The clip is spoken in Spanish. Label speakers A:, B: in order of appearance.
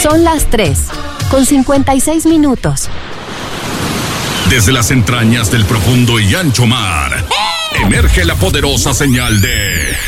A: Son las 3:56.
B: Desde las entrañas del profundo y ancho mar, emerge la poderosa señal de